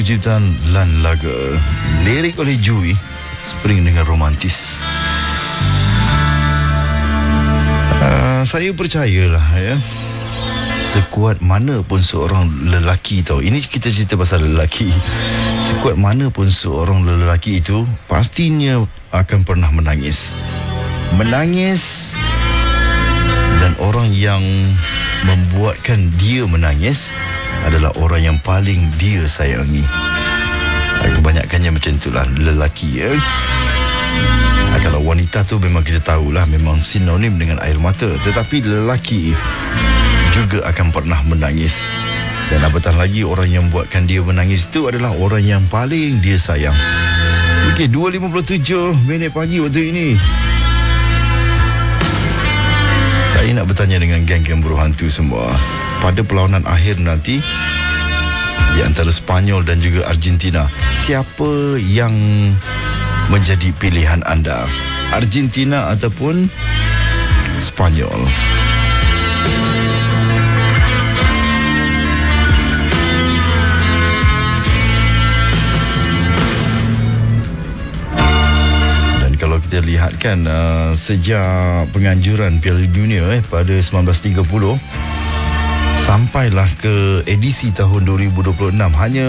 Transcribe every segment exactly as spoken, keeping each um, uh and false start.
ciptaan Lan Laga, lirik oleh Jui, Spring dengan romantis. Uh, saya percayalah ya, sekuat mana pun seorang lelaki tahu. Ini kita cerita pasal lelaki. Sekuat mana pun seorang lelaki itu pastinya akan pernah menangis. Menangis. Dan orang yang membuatkan dia menangis adalah orang yang paling dia sayangi. Kebanyakannya macam itulah lelaki ya. Kalau wanita tu memang kita tahulah, memang sinonim dengan air mata. Tetapi lelaki juga akan pernah menangis. Dan apatah lagi orang yang buatkan dia menangis itu adalah orang yang paling dia sayang. Okey, dua lima puluh tujuh minit pagi waktu ini. Saya nak bertanya dengan geng-geng buruh hantu semua. Pada perlawanan akhir nanti di antara Sepanyol dan juga Argentina, siapa yang menjadi pilihan anda? Argentina ataupun Sepanyol? Kalau kita lihat kan uh, sejak penganjuran Piala Dunia eh pada sembilan belas tiga puluh sampailah ke edisi tahun dua ribu dua puluh enam, hanya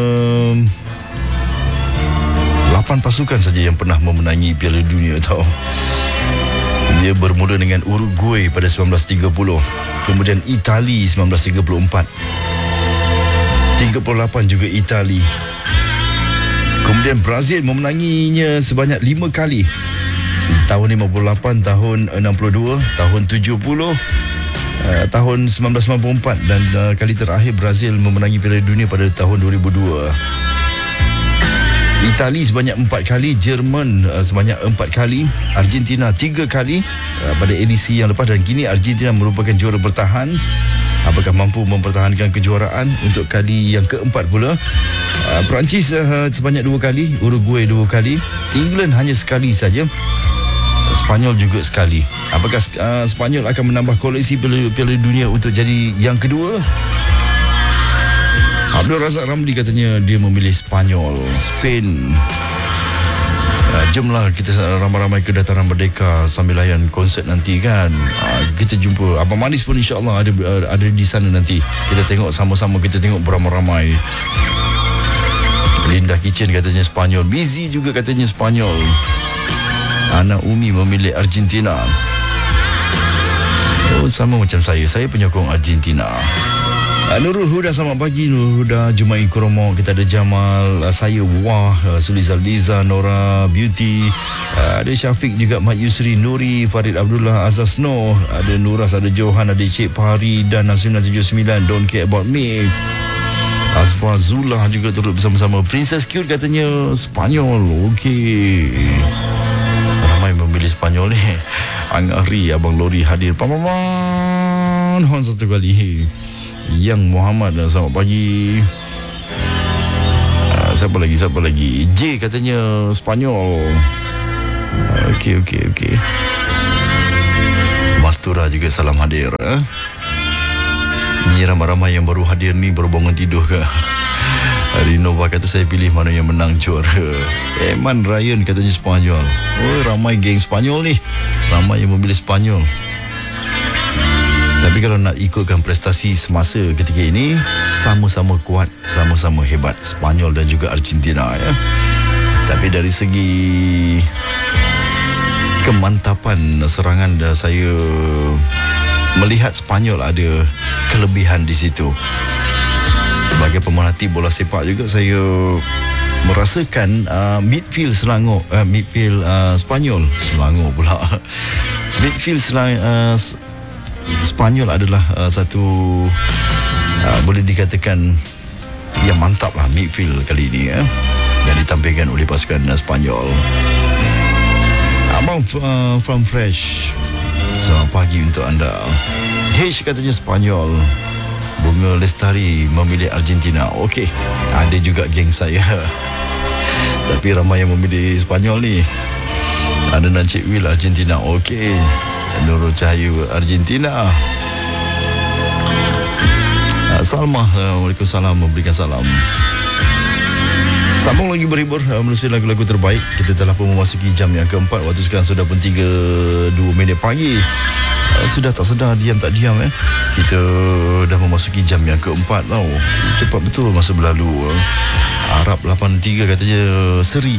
lapan pasukan saja yang pernah memenangi Piala Dunia tau. Dia bermula dengan Uruguay pada sembilan belas tiga puluh, kemudian Itali sembilan belas tiga puluh empat, tiga puluh lapan juga Itali. Kemudian Brazil memenanginya sebanyak lima kali. Tahun lima puluh lapan, tahun enam puluh dua, tahun tujuh puluh, uh, tahun sembilan belas sembilan puluh empat dan uh, kali terakhir Brazil memenangi Piala Dunia pada tahun dua ribu dua. Itali sebanyak empat kali, Jerman uh, sebanyak empat kali, Argentina tiga kali uh, pada edisi yang lepas, dan kini Argentina merupakan juara bertahan. Apakah mampu mempertahankan kejuaraan untuk kali yang keempat pula? Uh, Perancis uh, sebanyak dua kali, Uruguay dua kali, England hanya sekali saja, Sepanyol juga sekali. Apakah uh, Sepanyol akan menambah koleksi Piala, Piala Dunia untuk jadi yang kedua? Abdul Razak Ramli katanya dia memilih Sepanyol. Spain. Uh, jomlah kita ramai-ramai ke Dataran Merdeka sambil layan konsert nanti kan. Uh, kita jumpa Abang Manis pun insya-Allah ada ada di sana nanti. Kita tengok sama-sama, kita tengok beramai-ramai. Linda Kitchen katanya Sepanyol. Mizi juga katanya Sepanyol. Ana Umi memilih Argentina. Oh, sama macam saya. Saya penyokong Argentina. Uh, Nurul Huda, selamat pagi Nurul Huda. Jumai Kromo, kita ada Jamal, uh, saya Wah, uh, Suliza Liza, Nora Beauty, uh, ada Syafiq juga, Mat Yusri, Nuri, Farid Abdullah, Azaz Noh, ada Nuras, ada Johan, ada Cik Pahari dan sembilan tujuh sembilan Don't Care About Me. Asfa Zullah juga turut bersama-sama. Princess Cute katanya Sepanyol. Okey, ramai memilih Sepanyol ni. Angari, Abang Lori hadir. Paman Hon satu kali. Yang Muhammad, selamat pagi. uh, Siapa lagi, siapa lagi? J katanya Sepanyol. uh, Okey, okey, okey. Mastura juga salam hadir. eh? Ni ramai-ramai yang baru hadir ni, baru bangun tidur ke? Rinova kata saya pilih mana yang menang juara. Eman Ryan katanya Sepanyol. Oh, ramai geng Sepanyol ni. Ramai yang memilih Sepanyol. Tapi kalau nak ikutkan prestasi semasa ketika ini, sama-sama kuat, sama-sama hebat, Sepanyol dan juga Argentina ya. Tapi dari segi kemantapan serangan, saya melihat Sepanyol ada kelebihan di situ. Sebagai pemerhati bola sepak juga, saya merasakan uh, midfield Selangor, uh, midfield uh, Sepanyol, Selangor pula. Midfield Selangor, uh, Sepanyol adalah uh, satu uh, boleh dikatakan yang mantap lah midfield kali ini ya, yang ditampilkan oleh pasukan uh, Sepanyol. Abang uh, from Fresh, selamat pagi untuk anda. H katanya Sepanyol. Bunga Lestari memilih Argentina. Okey, ada juga geng saya. Tapi ramai yang memilih Sepanyol ni. Ada Encik Will Argentina. Okey, Nurul Cahaya Argentina. Salma, uh, Waalaikumsalam, memberikan salam. Sambung lagi berhibur uh, menerusi lagu-lagu terbaik. Kita telah pun memasuki jam yang keempat. Waktu sekarang sudah pun tiga dua minit pagi. uh, Sudah tak sedar, diam tak diam eh kita dah memasuki jam yang keempat tau. Cepat betul masa berlalu. uh, Arab lapan tiga katanya seri.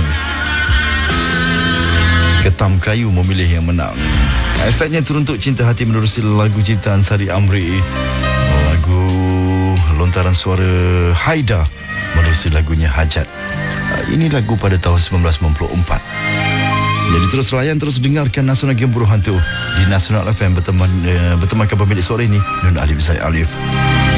Ketam kayu memilih yang menang. Hashtagnya teruntuk cinta hati menerusi lagu ciptaan Sari Amri. Lagu lontaran suara Haida menerusi lagunya Hajat. Ini lagu pada tahun seribu sembilan ratus sembilan puluh empat. Jadi terus layan, terus dengarkan Nasional Gemburu Hantu di Nasional F M berteman, uh, bertemankan pemilik suara ini Nun Alif Zaid Alif.